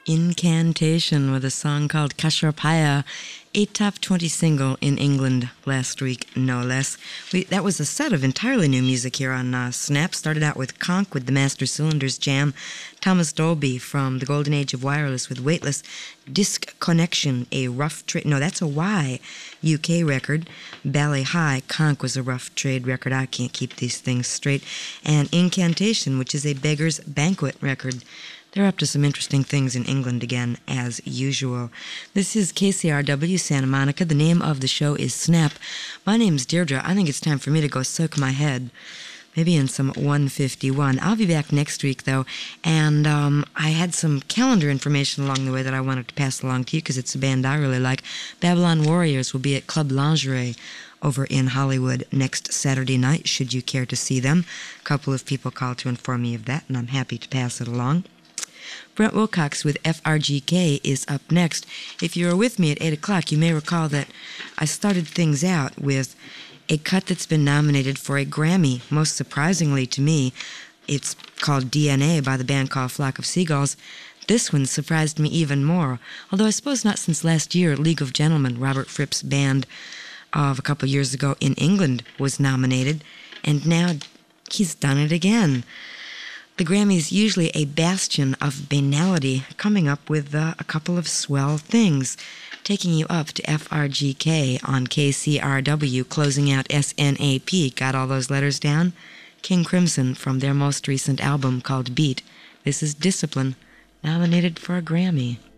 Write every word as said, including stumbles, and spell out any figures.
Incantation with a song called Kasharpaya, a top twenty single in England last week, no less. We, that was a set of entirely new music here on uh, Snap. Started out with Conk with the Master Cylinders Jam, Thomas Dolby from the Golden Age of Wireless with Weightless, Disc Connection, a rough trade, no, that's a Y, U K record, Ballet High, Conk was a rough trade record, I can't keep these things straight, and Incantation, which is a Beggar's Banquet record. They're up to some interesting things in England again, as usual. This is K C R W Santa Monica. The name of the show is Snap. My name's Deirdre. I think it's time for me to go soak my head. Maybe in some one fifty-one. I'll be back next week, though, and um, I had some calendar information along the way that I wanted to pass along to you because it's a band I really like. Babylon Warriors will be at Club Lingerie over in Hollywood next Saturday night, should you care to see them. A couple of people called to inform me of that, and I'm happy to pass it along. Brent Wilcox with F R G K is up next. If you were with me at eight o'clock, you may recall that I started things out with a cut that's been nominated for a Grammy. Most surprisingly to me, it's called D N A by the band called Flock of Seagulls. This one surprised me even more, although I suppose not since last year. League of Gentlemen, Robert Fripp's band of a couple years ago in England, was nominated, and now he's done it again. The Grammy's usually a bastion of banality, coming up with uh, a couple of swell things. Taking you up to F R G K on K C R W, closing out S N A P. Got all those letters down? King Crimson from their most recent album called Beat. This is Discipline, nominated for a Grammy.